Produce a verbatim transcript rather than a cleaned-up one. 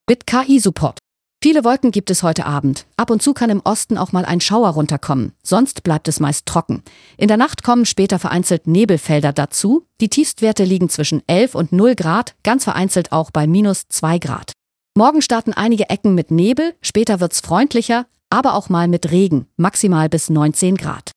Mit K I-Support. Viele Wolken gibt es heute Abend. Ab und zu kann im Osten auch mal ein Schauer runterkommen. Sonst bleibt es meist trocken. In der Nacht kommen später vereinzelt Nebelfelder dazu. Die Tiefstwerte liegen zwischen elf und null Grad, ganz vereinzelt auch bei minus zwei Grad. Morgen starten einige Ecken mit Nebel, später wird's freundlicher, aber auch mal mit Regen, maximal bis neunzehn Grad.